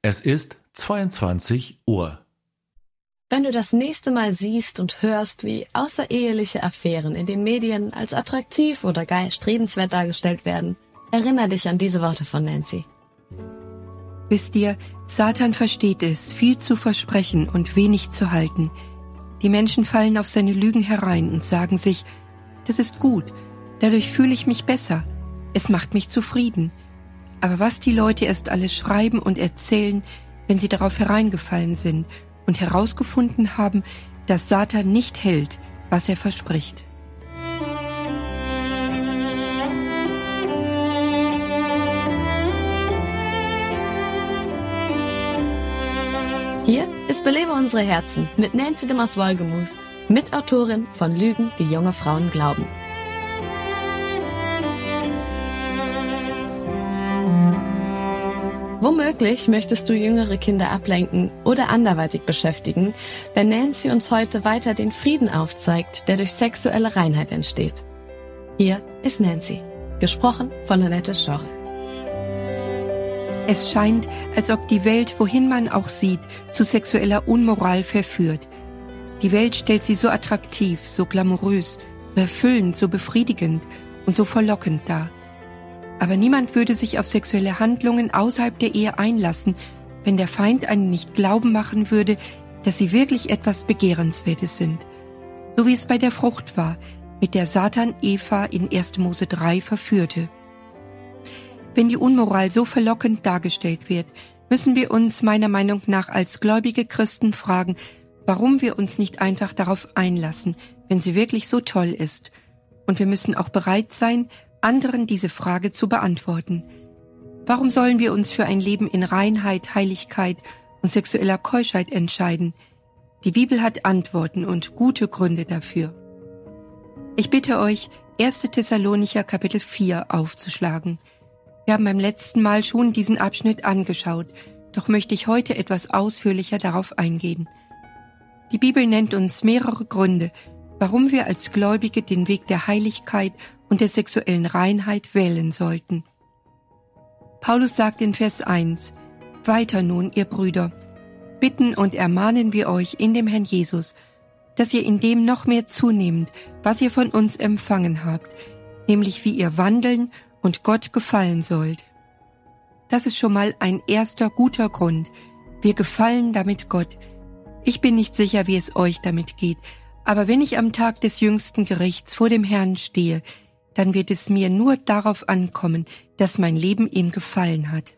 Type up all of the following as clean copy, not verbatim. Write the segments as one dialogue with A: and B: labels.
A: Es ist 22 Uhr.
B: Wenn du das nächste Mal siehst und hörst, wie außereheliche Affären in den Medien als attraktiv oder gar erstrebenswert dargestellt werden, erinnere dich an diese Worte von Nancy.
C: Wisst ihr, Satan versteht es, viel zu versprechen und wenig zu halten. Die Menschen fallen auf seine Lügen herein und sagen sich, das ist gut, dadurch fühle ich mich besser, es macht mich zufrieden. Aber was die Leute erst alles schreiben und erzählen, wenn sie darauf hereingefallen sind und herausgefunden haben, dass Satan nicht hält, was er verspricht.
B: Hier ist Belebe unsere Herzen mit Nancy de Mos-Wolgemuth, Mitautorin von Lügen, die junge Frauen glauben. Womöglich möchtest du jüngere Kinder ablenken oder anderweitig beschäftigen, wenn Nancy uns heute weiter den Frieden aufzeigt, der durch sexuelle Reinheit entsteht. Hier ist Nancy, gesprochen von Annette Schorre.
C: Es scheint, als ob die Welt, wohin man auch sieht, zu sexueller Unmoral verführt. Die Welt stellt sie so attraktiv, so glamourös, so erfüllend, so befriedigend und so verlockend dar. Aber niemand würde sich auf sexuelle Handlungen außerhalb der Ehe einlassen, wenn der Feind einen nicht glauben machen würde, dass sie wirklich etwas Begehrenswertes sind. So wie es bei der Frucht war, mit der Satan Eva in 1. Mose 3 verführte. Wenn die Unmoral so verlockend dargestellt wird, müssen wir uns meiner Meinung nach als gläubige Christen fragen, warum wir uns nicht einfach darauf einlassen, wenn sie wirklich so toll ist. Und wir müssen auch bereit sein, anderen diese Frage zu beantworten. Warum sollen wir uns für ein Leben in Reinheit, Heiligkeit und sexueller Keuschheit entscheiden? Die Bibel hat Antworten und gute Gründe dafür. Ich bitte euch, 1. Thessalonicher Kapitel 4 aufzuschlagen. Wir haben beim letzten Mal schon diesen Abschnitt angeschaut, doch möchte ich heute etwas ausführlicher darauf eingehen. Die Bibel nennt uns mehrere Gründe, warum wir als Gläubige den Weg der Heiligkeit und der sexuellen Reinheit wählen sollten. Paulus sagt in Vers 1, Weiter nun, ihr Brüder, bitten und ermahnen wir euch in dem Herrn Jesus, dass ihr in dem noch mehr zunehmt, was ihr von uns empfangen habt, nämlich wie ihr wandeln und Gott gefallen sollt. Das ist schon mal ein erster guter Grund. Wir gefallen damit Gott. Ich bin nicht sicher, wie es euch damit geht, aber wenn ich am Tag des jüngsten Gerichts vor dem Herrn stehe, dann wird es mir nur darauf ankommen, dass mein Leben ihm gefallen hat.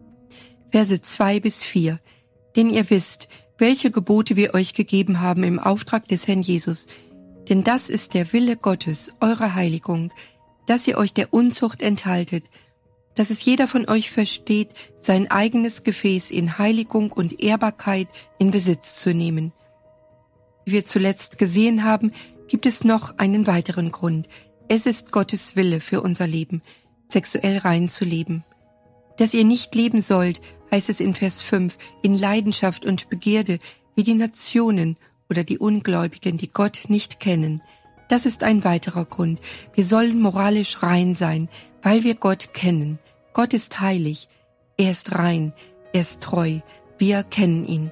C: Verse 2 bis 4. Denn ihr wisst, welche Gebote wir euch gegeben haben im Auftrag des Herrn Jesus. Denn das ist der Wille Gottes, eure Heiligung, dass ihr euch der Unzucht enthaltet, dass es jeder von euch versteht, sein eigenes Gefäß in Heiligung und Ehrbarkeit in Besitz zu nehmen. Wie wir zuletzt gesehen haben, gibt es noch einen weiteren Grund. Es ist Gottes Wille für unser Leben, sexuell rein zu leben. Dass ihr nicht leben sollt, heißt es in Vers 5, in Leidenschaft und Begierde, wie die Nationen oder die Ungläubigen, die Gott nicht kennen. Das ist ein weiterer Grund. Wir sollen moralisch rein sein, weil wir Gott kennen. Gott ist heilig, er ist rein, er ist treu, wir kennen ihn.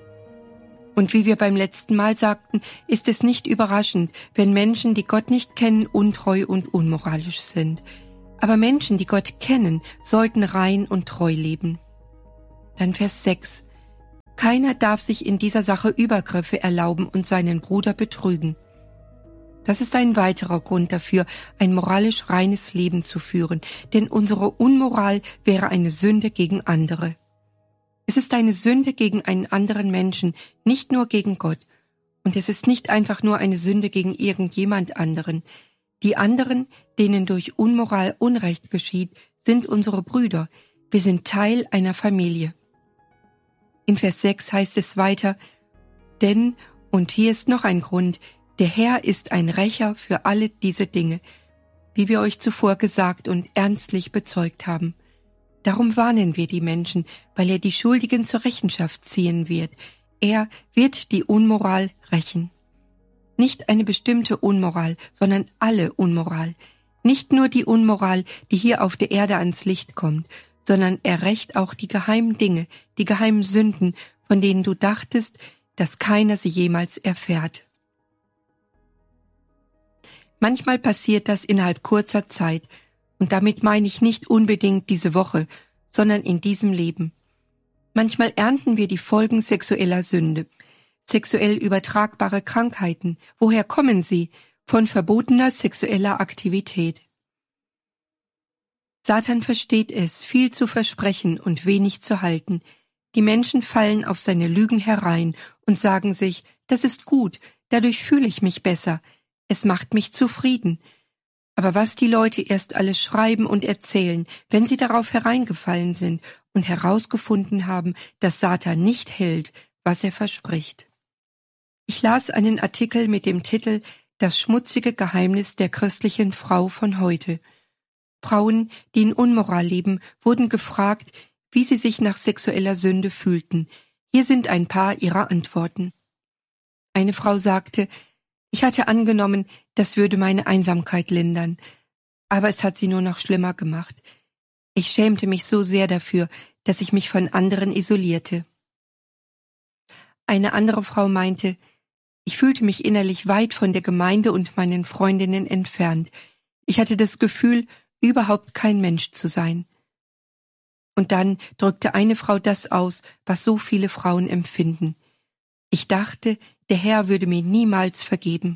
C: Und wie wir beim letzten Mal sagten, ist es nicht überraschend, wenn Menschen, die Gott nicht kennen, untreu und unmoralisch sind. Aber Menschen, die Gott kennen, sollten rein und treu leben. Dann Vers 6. Keiner darf sich in dieser Sache Übergriffe erlauben und seinen Bruder betrügen. Das ist ein weiterer Grund dafür, ein moralisch reines Leben zu führen, denn unsere Unmoral wäre eine Sünde gegen andere. Es ist eine Sünde gegen einen anderen Menschen, nicht nur gegen Gott. Und es ist nicht einfach nur eine Sünde gegen irgendjemand anderen. Die anderen, denen durch Unmoral Unrecht geschieht, sind unsere Brüder. Wir sind Teil einer Familie. In Vers 6 heißt es weiter, denn, und hier ist noch ein Grund, der Herr ist ein Rächer für alle diese Dinge, wie wir euch zuvor gesagt und ernstlich bezeugt haben. Darum warnen wir die Menschen, weil er die Schuldigen zur Rechenschaft ziehen wird. Er wird die Unmoral rächen. Nicht eine bestimmte Unmoral, sondern alle Unmoral. Nicht nur die Unmoral, die hier auf der Erde ans Licht kommt, sondern er rächt auch die geheimen Dinge, die geheimen Sünden, von denen du dachtest, dass keiner sie jemals erfährt. Manchmal passiert das innerhalb kurzer Zeit, und damit meine ich nicht unbedingt diese Woche, sondern in diesem Leben. Manchmal ernten wir die Folgen sexueller Sünde, sexuell übertragbare Krankheiten. Woher kommen sie? Von verbotener sexueller Aktivität. Satan versteht es, viel zu versprechen und wenig zu halten. Die Menschen fallen auf seine Lügen herein und sagen sich, das ist gut, dadurch fühle ich mich besser, es macht mich zufrieden. Aber was die Leute erst alles schreiben und erzählen, wenn sie darauf hereingefallen sind und herausgefunden haben, dass Satan nicht hält, was er verspricht. Ich las einen Artikel mit dem Titel »Das schmutzige Geheimnis der christlichen Frau von heute«. Frauen, die in Unmoral leben, wurden gefragt, wie sie sich nach sexueller Sünde fühlten. Hier sind ein paar ihrer Antworten. Eine Frau sagte, ich hatte angenommen, das würde meine Einsamkeit lindern, aber es hat sie nur noch schlimmer gemacht. Ich schämte mich so sehr dafür, dass ich mich von anderen isolierte. Eine andere Frau meinte, ich fühlte mich innerlich weit von der Gemeinde und meinen Freundinnen entfernt. Ich hatte das Gefühl, überhaupt kein Mensch zu sein. Und dann drückte eine Frau das aus, was so viele Frauen empfinden. Ich dachte, der Herr würde mir niemals vergeben.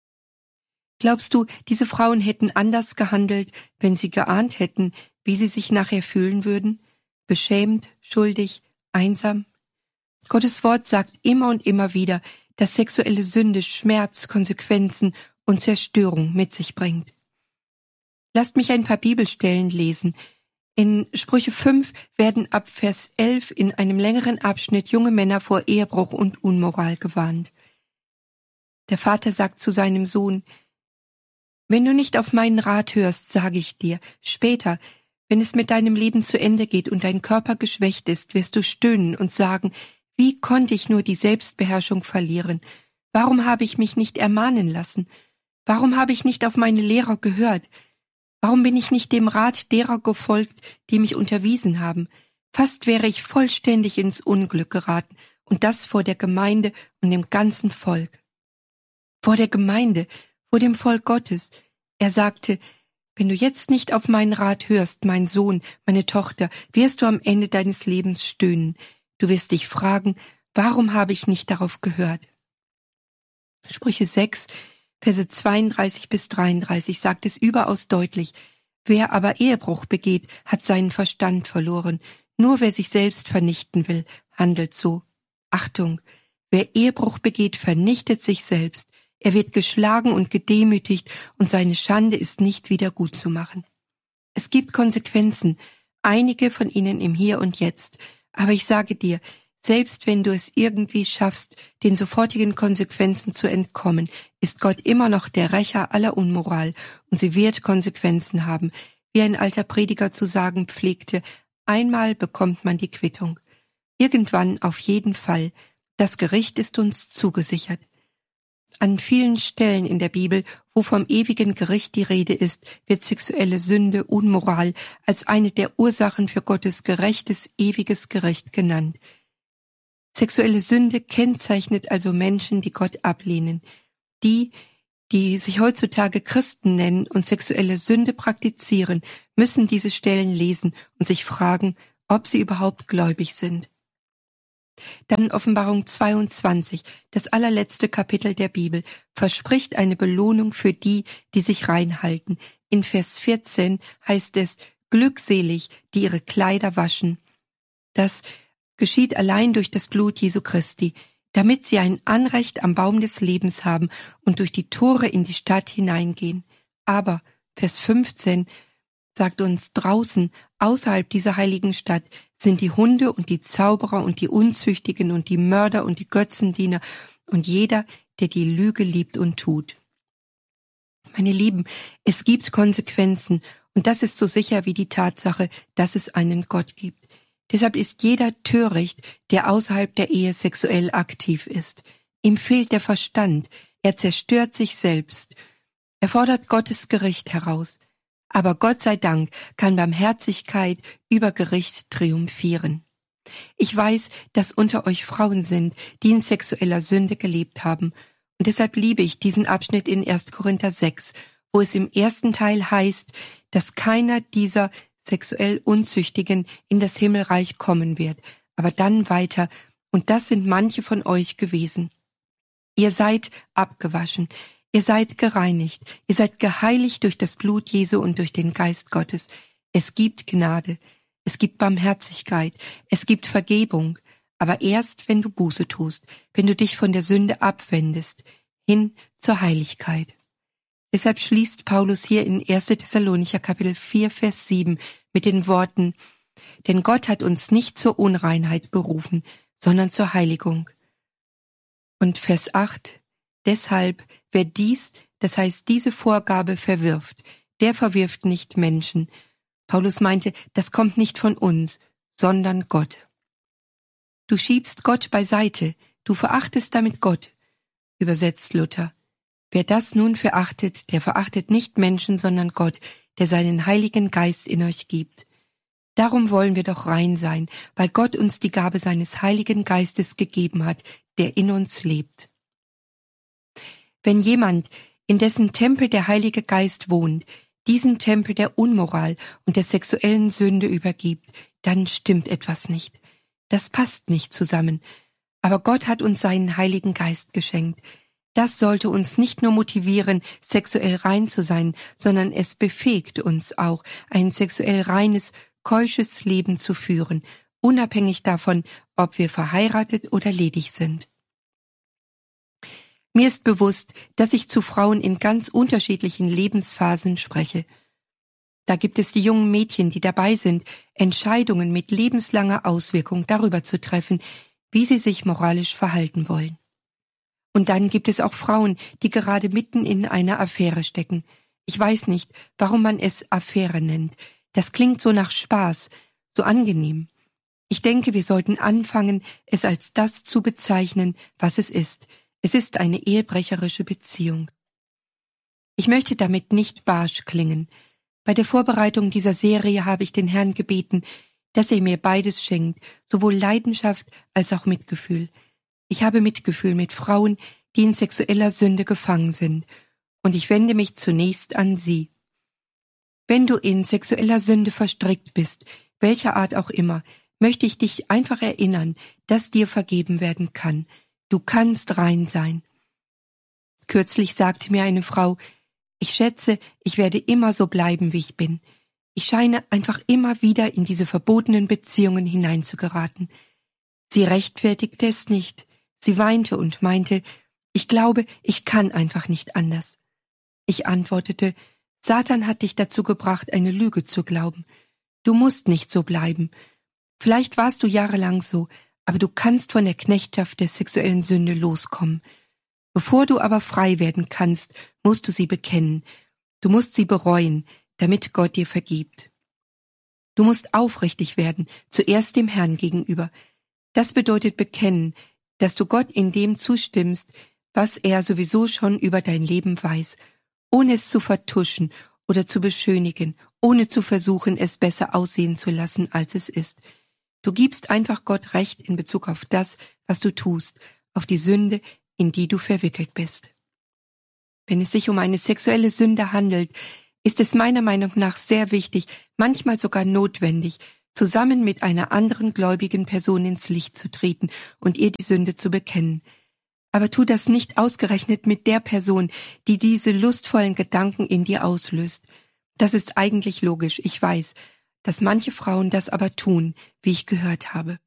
C: Glaubst du, diese Frauen hätten anders gehandelt, wenn sie geahnt hätten, wie sie sich nachher fühlen würden? Beschämt, schuldig, einsam? Gottes Wort sagt immer und immer wieder, dass sexuelle Sünde Schmerz, Konsequenzen und Zerstörung mit sich bringt. Lasst mich ein paar Bibelstellen lesen. In Sprüche 5 werden ab Vers 11 in einem längeren Abschnitt junge Männer vor Ehebruch und Unmoral gewarnt. Der Vater sagt zu seinem Sohn, wenn du nicht auf meinen Rat hörst, sage ich dir, später, wenn es mit deinem Leben zu Ende geht und dein Körper geschwächt ist, wirst du stöhnen und sagen, wie konnte ich nur die Selbstbeherrschung verlieren? Warum habe ich mich nicht ermahnen lassen? Warum habe ich nicht auf meine Lehrer gehört? Warum bin ich nicht dem Rat derer gefolgt, die mich unterwiesen haben? Fast wäre ich vollständig ins Unglück geraten, und das vor der Gemeinde und dem ganzen Volk. Vor der Gemeinde, vor dem Volk Gottes. Er sagte, wenn du jetzt nicht auf meinen Rat hörst, mein Sohn, meine Tochter, wirst du am Ende deines Lebens stöhnen. Du wirst dich fragen, warum habe ich nicht darauf gehört? Sprüche 6, Verse 32 bis 33 sagt es überaus deutlich. Wer aber Ehebruch begeht, hat seinen Verstand verloren. Nur wer sich selbst vernichten will, handelt so. Achtung, wer Ehebruch begeht, vernichtet sich selbst. Er wird geschlagen und gedemütigt und seine Schande ist nicht wieder gut zu machen. Es gibt Konsequenzen, einige von ihnen im Hier und Jetzt. Aber ich sage dir, selbst wenn du es irgendwie schaffst, den sofortigen Konsequenzen zu entkommen, ist Gott immer noch der Rächer aller Unmoral und sie wird Konsequenzen haben. Wie ein alter Prediger zu sagen pflegte, einmal bekommt man die Quittung. Irgendwann auf jeden Fall. Das Gericht ist uns zugesichert. An vielen Stellen in der Bibel, wo vom ewigen Gericht die Rede ist, wird sexuelle Sünde, Unmoral als eine der Ursachen für Gottes gerechtes, ewiges Gericht genannt. Sexuelle Sünde kennzeichnet also Menschen, die Gott ablehnen. Die sich heutzutage Christen nennen und sexuelle Sünde praktizieren, müssen diese Stellen lesen und sich fragen, ob sie überhaupt gläubig sind. Dann Offenbarung 22, das allerletzte Kapitel der Bibel, verspricht eine Belohnung für die, die sich reinhalten. In Vers 14 heißt es, glückselig, die ihre Kleider waschen. Das geschieht allein durch das Blut Jesu Christi, damit sie ein Anrecht am Baum des Lebens haben und durch die Tore in die Stadt hineingehen. Aber, Vers 15, sagt uns, draußen, außerhalb dieser heiligen Stadt, sind die Hunde und die Zauberer und die Unzüchtigen und die Mörder und die Götzendiener und jeder, der die Lüge liebt und tut. Meine Lieben, es gibt Konsequenzen und das ist so sicher wie die Tatsache, dass es einen Gott gibt. Deshalb ist jeder töricht, der außerhalb der Ehe sexuell aktiv ist. Ihm fehlt der Verstand, er zerstört sich selbst. Er fordert Gottes Gericht heraus. Aber Gott sei Dank kann Barmherzigkeit über Gericht triumphieren. Ich weiß, dass unter euch Frauen sind, die in sexueller Sünde gelebt haben. Und deshalb liebe ich diesen Abschnitt in 1. Korinther 6, wo es im ersten Teil heißt, dass keiner dieser sexuell Unzüchtigen in das Himmelreich kommen wird. Aber dann weiter, und das sind manche von euch gewesen. Ihr seid abgewaschen, ihr seid gereinigt, ihr seid geheiligt durch das Blut Jesu und durch den Geist Gottes. Es gibt Gnade. Es gibt Barmherzigkeit, es gibt Vergebung, aber erst, wenn du Buße tust, wenn du dich von der Sünde abwendest, hin zur Heiligkeit. Deshalb schließt Paulus hier in 1. Thessalonicher Kapitel 4, Vers 7 mit den Worten: Denn Gott hat uns nicht zur Unreinheit berufen, sondern zur Heiligung. Und Vers 8: Deshalb, wer dies, das heißt diese Vorgabe verwirft, der verwirft nicht Menschen. Paulus meinte, das kommt nicht von uns, sondern Gott. Du schiebst Gott beiseite, du verachtest damit Gott, übersetzt Luther. Wer das nun verachtet, der verachtet nicht Menschen, sondern Gott, der seinen Heiligen Geist in euch gibt. Darum wollen wir doch rein sein, weil Gott uns die Gabe seines Heiligen Geistes gegeben hat, der in uns lebt. Wenn jemand, in dessen Tempel der Heilige Geist wohnt, diesen Tempel der Unmoral und der sexuellen Sünde übergibt, dann stimmt etwas nicht. Das passt nicht zusammen. Aber Gott hat uns seinen Heiligen Geist geschenkt. Das sollte uns nicht nur motivieren, sexuell rein zu sein, sondern es befähigt uns auch, ein sexuell reines, keusches Leben zu führen, unabhängig davon, ob wir verheiratet oder ledig sind. Mir ist bewusst, dass ich zu Frauen in ganz unterschiedlichen Lebensphasen spreche. Da gibt es die jungen Mädchen, die dabei sind, Entscheidungen mit lebenslanger Auswirkung darüber zu treffen, wie sie sich moralisch verhalten wollen. Und dann gibt es auch Frauen, die gerade mitten in einer Affäre stecken. Ich weiß nicht, warum man es Affäre nennt. Das klingt so nach Spaß, so angenehm. Ich denke, wir sollten anfangen, es als das zu bezeichnen, was es ist. Es ist eine ehebrecherische Beziehung. Ich möchte damit nicht barsch klingen. Bei der Vorbereitung dieser Serie habe ich den Herrn gebeten, dass er mir beides schenkt, sowohl Leidenschaft als auch Mitgefühl. Ich habe Mitgefühl mit Frauen, die in sexueller Sünde gefangen sind, und ich wende mich zunächst an sie. Wenn du in sexueller Sünde verstrickt bist, welcher Art auch immer, möchte ich dich einfach erinnern, dass dir vergeben werden kann. Du kannst rein sein. Kürzlich sagte mir eine Frau: Ich schätze, ich werde immer so bleiben, wie ich bin. Ich scheine einfach immer wieder in diese verbotenen Beziehungen hineinzugeraten. Sie rechtfertigte es nicht. Sie weinte und meinte, ich glaube, ich kann einfach nicht anders. Ich antwortete, Satan hat dich dazu gebracht, eine Lüge zu glauben. Du musst nicht so bleiben. Vielleicht warst du jahrelang so, aber du kannst von der Knechtschaft der sexuellen Sünde loskommen. Bevor du aber frei werden kannst, musst du sie bekennen. Du musst sie bereuen, damit Gott dir vergibt. Du musst aufrichtig werden, zuerst dem Herrn gegenüber. Das bedeutet bekennen, dass du Gott in dem zustimmst, was er sowieso schon über dein Leben weiß, ohne es zu vertuschen oder zu beschönigen, ohne zu versuchen, es besser aussehen zu lassen, als es ist. Du gibst einfach Gott Recht in Bezug auf das, was du tust, auf die Sünde, in die du verwickelt bist. Wenn es sich um eine sexuelle Sünde handelt, ist es meiner Meinung nach sehr wichtig, manchmal sogar notwendig, zusammen mit einer anderen gläubigen Person ins Licht zu treten und ihr die Sünde zu bekennen. Aber tu das nicht ausgerechnet mit der Person, die diese lustvollen Gedanken in dir auslöst. Das ist eigentlich logisch, ich weiß, dass manche Frauen das aber tun, wie ich gehört habe.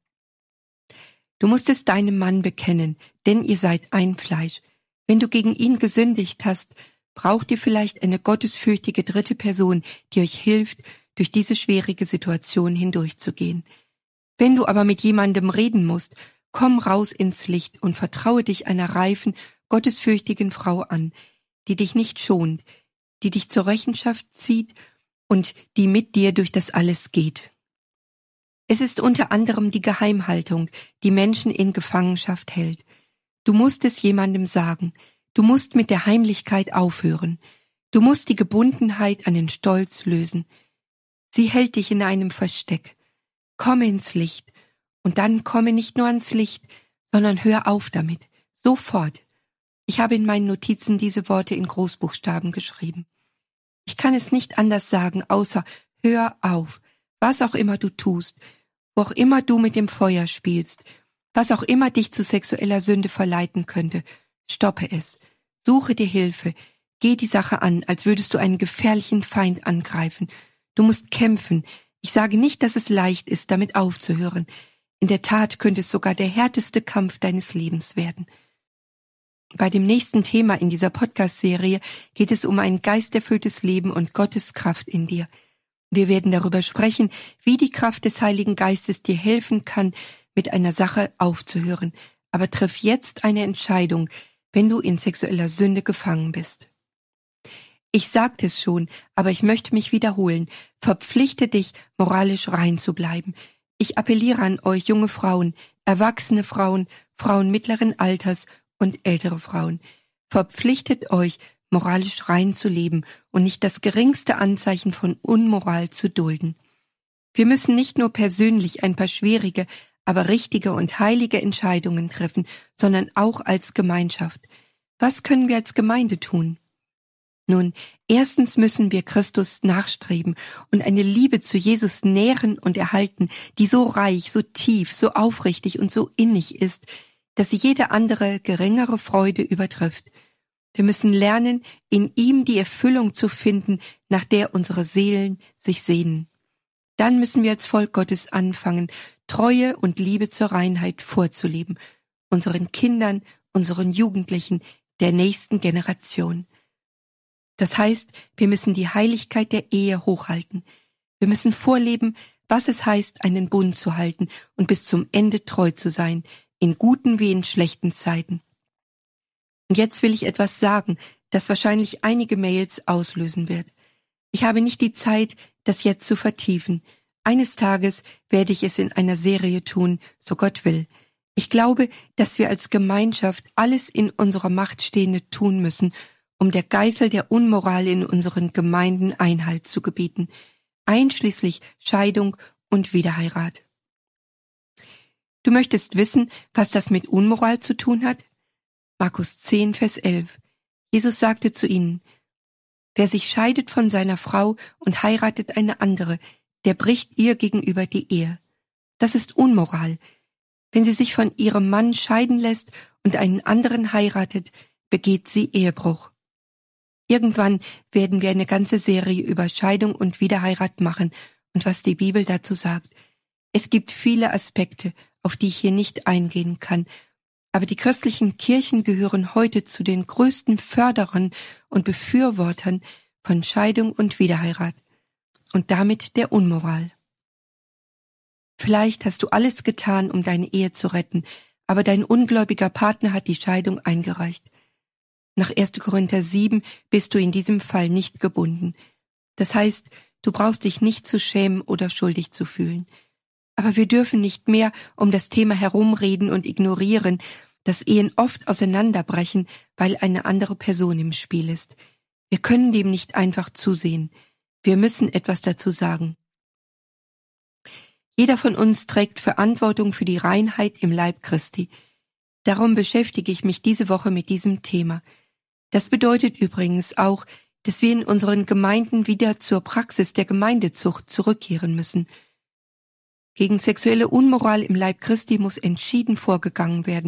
C: Du musst es deinem Mann bekennen, denn ihr seid ein Fleisch. Wenn du gegen ihn gesündigt hast, braucht ihr vielleicht eine gottesfürchtige dritte Person, die euch hilft, durch diese schwierige Situation hindurchzugehen. Wenn du aber mit jemandem reden musst, komm raus ins Licht und vertraue dich einer reifen, gottesfürchtigen Frau an, die dich nicht schont, die dich zur Rechenschaft zieht und die mit dir durch das alles geht. Es ist unter anderem die Geheimhaltung, die Menschen in Gefangenschaft hält. Du musst es jemandem sagen. Du musst mit der Heimlichkeit aufhören. Du musst die Gebundenheit an den Stolz lösen. Sie hält dich in einem Versteck. Komme ins Licht. Und dann komme nicht nur ans Licht, sondern hör auf damit. Sofort. Ich habe in meinen Notizen diese Worte in Großbuchstaben geschrieben. Ich kann es nicht anders sagen, außer hör auf. Was auch immer du tust, wo auch immer du mit dem Feuer spielst, was auch immer dich zu sexueller Sünde verleiten könnte, stoppe es. Suche dir Hilfe. Geh die Sache an, als würdest du einen gefährlichen Feind angreifen. Du musst kämpfen. Ich sage nicht, dass es leicht ist, damit aufzuhören. In der Tat könnte es sogar der härteste Kampf deines Lebens werden. Bei dem nächsten Thema in dieser Podcast-Serie geht es um ein geisterfülltes Leben und Gottes Kraft in dir. Wir werden darüber sprechen, wie die Kraft des Heiligen Geistes dir helfen kann, mit einer Sache aufzuhören. Aber triff jetzt eine Entscheidung, wenn du in sexueller Sünde gefangen bist. Ich sagte es schon, aber ich möchte mich wiederholen. Verpflichte dich, moralisch rein zu bleiben. Ich appelliere an euch junge Frauen, erwachsene Frauen, Frauen mittleren Alters und ältere Frauen. Verpflichtet euch, moralisch rein zu leben und nicht das geringste Anzeichen von Unmoral zu dulden. Wir müssen nicht nur persönlich ein paar schwierige, aber richtige und heilige Entscheidungen treffen, sondern auch als Gemeinschaft. Was können wir als Gemeinde tun? Nun, erstens müssen wir Christus nachstreben und eine Liebe zu Jesus nähren und erhalten, die so reich, so tief, so aufrichtig und so innig ist, dass sie jede andere, geringere Freude übertrifft. Wir müssen lernen, in ihm die Erfüllung zu finden, nach der unsere Seelen sich sehnen. Dann müssen wir als Volk Gottes anfangen, Treue und Liebe zur Reinheit vorzuleben, unseren Kindern, unseren Jugendlichen, der nächsten Generation. Das heißt, wir müssen die Heiligkeit der Ehe hochhalten. Wir müssen vorleben, was es heißt, einen Bund zu halten und bis zum Ende treu zu sein, in guten wie in schlechten Zeiten. Und jetzt will ich etwas sagen, das wahrscheinlich einige Mails auslösen wird. Ich habe nicht die Zeit, das jetzt zu vertiefen. Eines Tages werde ich es in einer Serie tun, so Gott will. Ich glaube, dass wir als Gemeinschaft alles in unserer Macht Stehende tun müssen, um der Geißel der Unmoral in unseren Gemeinden Einhalt zu gebieten, einschließlich Scheidung und Wiederheirat. Du möchtest wissen, was das mit Unmoral zu tun hat? Markus 10, Vers 11. Jesus sagte zu ihnen, wer sich scheidet von seiner Frau und heiratet eine andere, der bricht ihr gegenüber die Ehe. Das ist Unmoral. Wenn sie sich von ihrem Mann scheiden lässt und einen anderen heiratet, begeht sie Ehebruch. Irgendwann werden wir eine ganze Serie über Scheidung und Wiederheirat machen und was die Bibel dazu sagt. Es gibt viele Aspekte, auf die ich hier nicht eingehen kann, aber die christlichen Kirchen gehören heute zu den größten Förderern und Befürwortern von Scheidung und Wiederheirat und damit der Unmoral. Vielleicht hast du alles getan, um deine Ehe zu retten, aber dein ungläubiger Partner hat die Scheidung eingereicht. Nach 1. Korinther 7 bist du in diesem Fall nicht gebunden. Das heißt, du brauchst dich nicht zu schämen oder schuldig zu fühlen. Aber wir dürfen nicht mehr um das Thema herumreden und ignorieren, dass Ehen oft auseinanderbrechen, weil eine andere Person im Spiel ist. Wir können dem nicht einfach zusehen. Wir müssen etwas dazu sagen. Jeder von uns trägt Verantwortung für die Reinheit im Leib Christi. Darum beschäftige ich mich diese Woche mit diesem Thema. Das bedeutet übrigens auch, dass wir in unseren Gemeinden wieder zur Praxis der Gemeindezucht zurückkehren müssen. Gegen sexuelle Unmoral im Leib Christi muss entschieden vorgegangen werden.